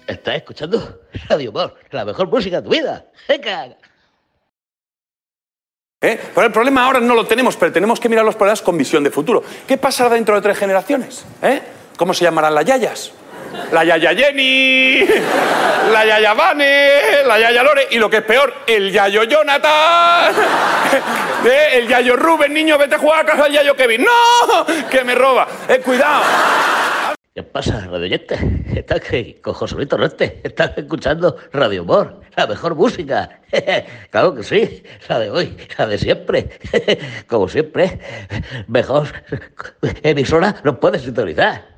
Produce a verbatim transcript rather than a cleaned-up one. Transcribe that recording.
Estás escuchando Radio Humor, la mejor música de tu vida. ¡Venga! ¿Eh? Pero el problema ahora no lo tenemos, pero tenemos que mirar los problemas con visión de futuro. ¿Qué pasará dentro de tres generaciones? ¿Eh? ¿Cómo se llamarán las yayas? La yaya Jenny, la yaya Vane, la yaya Lore y lo que es peor, el yayo Jonathan, ¿eh? El yayo Rubén, niño, vete a jugar a casa del yayo Kevin. ¡No! ¡Que me roba! ¡Eh, cuidado! ¿Qué pasa, Radio Oyente? Estás que con José Luis Torrente. Estás escuchando Radio Humor, la mejor música. Claro que sí, la de hoy, la de siempre. Como siempre, mejor emisora no puedes sintonizar.